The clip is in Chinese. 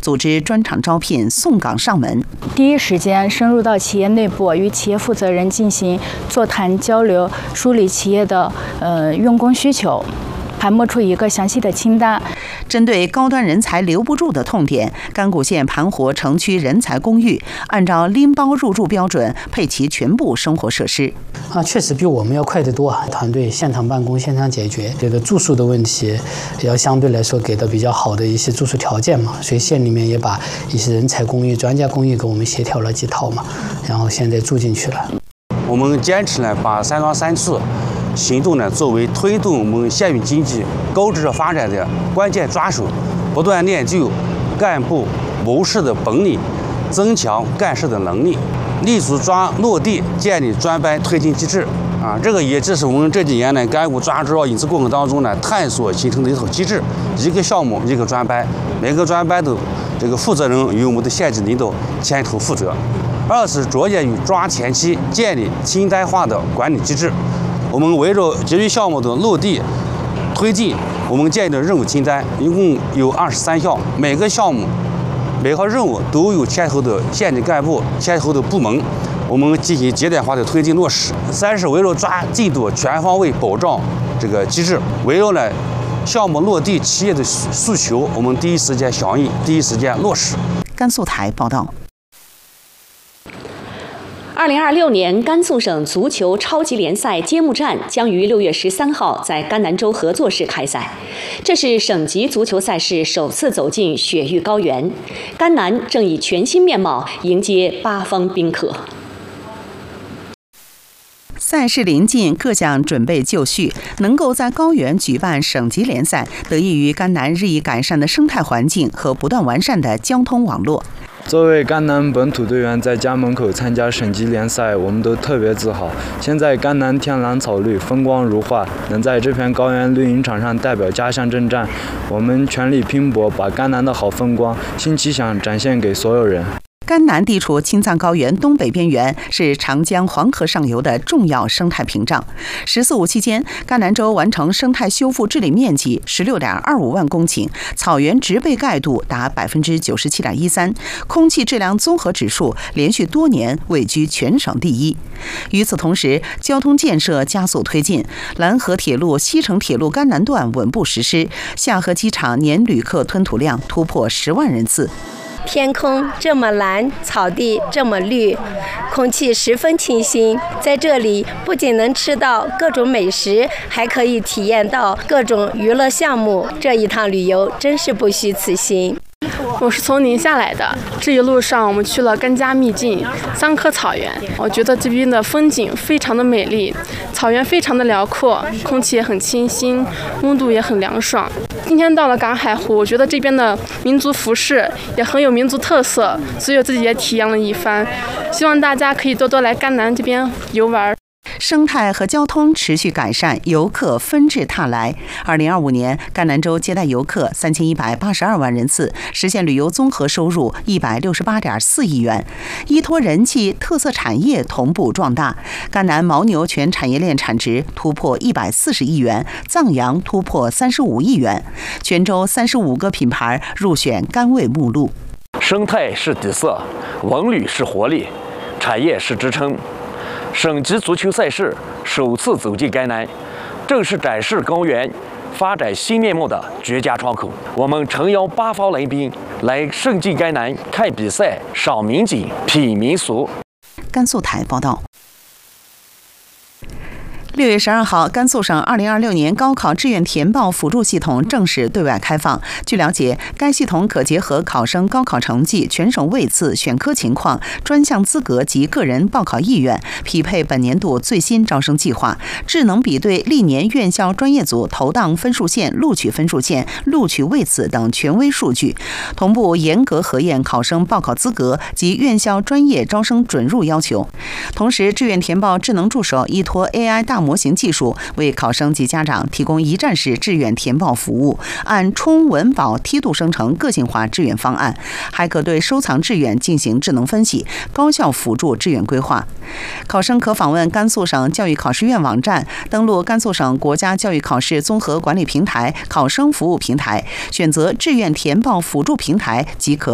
组织专场招聘、送岗上门。 第一时间深入到企业内部，与企业负责人进行座谈交流，梳理企业的用工需求，盘摸出一个详细的清单。 针对高端人才留不住的痛点，甘谷县盘活城区人才公寓，按照拎包入住标准配齐全部生活设施。 确实比我们要快得多啊！团队现场办公、现场解决，这个住宿的问题也要相对来说给的比较好的一些住宿条件嘛。所以县里面也把一些人才公寓、专家公寓给我们协调了几套嘛，然后现在住进去了。 我们坚持呢，把3庄3次行动呢作为推动我们县域经济高质发展的关键抓手，不断练就干部谋事的本领，增强干事的能力，立足抓落地，建立专班推进机制。这个也是我们这几年呢甘谷抓住引资过程当中呢探索形成的一套机制，一个项目一个专班，每个专班的这个负责人由我们的县级领导牵头负责。二是着眼于抓前期建立清单化的管理机制。我们围绕节约项目的落地推进，我们建立的任务清单一共有23项，每个项目、每项任务都有牵头的县级干部、牵头的部门，我们进行节点化的推进落实。3是围绕抓进度全方位保障这个机制，围绕呢项目落地企业的诉求，我们第一时间响应，第一时间落实。 甘肃台报道。 2026年甘肃省足球超级联赛揭幕战将于6月13号在甘南州合作市开赛，这是省级足球赛事首次走进雪域高原，甘南正以全新面貌迎接八方宾客。 赛事临近，各项准备就绪，能够在高原举办省级联赛，得益于甘南日益改善的生态环境和不断完善的交通网络。 作为甘南本土队员，在家门口参加省级联赛，我们都特别自豪。现在甘南天蓝草绿，风光如画，能在这片高原绿茵场上代表家乡征战，我们全力拼搏，把甘南的好风光、新气象展现给所有人。 甘南地处青藏高原东北边缘，是长江、黄河上游的重要生态屏障。“14五”期间，甘南州完成生态修复治理面积16.25万公顷，草原植被盖度达97.13%，空气质量综合指数连续多年位居全省第一。与此同时，交通建设加速推进，兰河铁路、西成铁路甘南段稳步实施，下河机场年旅客吞吐量突破10万人次。 天空这么蓝，草地这么绿，空气十分清新。在这里不仅能吃到各种美食，还可以体验到各种娱乐项目。这一趟旅游真是不虚此行。 我是从宁夏来的，这一路上我们去了甘家秘境、桑科草原。我觉得这边的风景非常的美丽，草原非常的辽阔，空气也很清新，温度也很凉爽。今天到了赶海湖，我觉得这边的民族服饰也很有民族特色，所以我自己也体验了一番。希望大家可以多多来甘南这边游玩。 生态和交通持续改善，游客纷至沓来。2025年，甘南州接待游客3182万人次，实现旅游综合收入168.4亿元。依托人气，特色产业同步壮大。甘南牦牛全产业链产值突破140亿元，藏羊突破35亿元。全州35个品牌入选甘味目录。 生态是底色，文旅是活力，产业是支撑。省级足球赛事首次走进甘南，正是展示高原发展新面貌的绝佳窗口。我们诚邀八方来宾来盛尽甘南，看比赛、赏民景、品民俗。 甘肃台报道。6月12号，甘肃省2026年高考志愿填报辅助系统正式对外开放。据了解，该系统可结合考生高考成绩、全省位次、选科情况、专项资格及个人报考意愿，匹配本年度最新招生计划，智能比对历年院校专业组投档分数线、录取分数线、录取位次等权威数据，同步严格核验考生报考资格及院校专业招生准入要求。同时，志愿填报智能助手依托 AI 大模型技术，为考生及家长提供一站式志愿填报服务，按充、文、保梯度生成个性化志愿方案，还可对收藏志愿进行智能分析，高效辅助志愿规划。考生可访问甘肃省教育考试院网站，登录甘肃省国家教育考试综合管理平台考生服务平台，选择志愿填报辅助平台即可